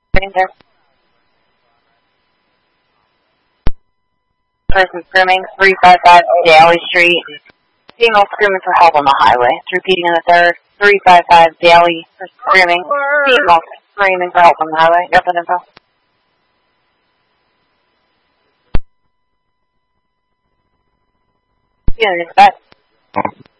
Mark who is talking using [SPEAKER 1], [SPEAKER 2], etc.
[SPEAKER 1] Sitting there. Person screaming, 355 Daly Street. Female screaming for help on the highway. It's repeating in the third. 355 Daly screaming. Female screaming for help on the highway. Nothing info. Yeah, it's that.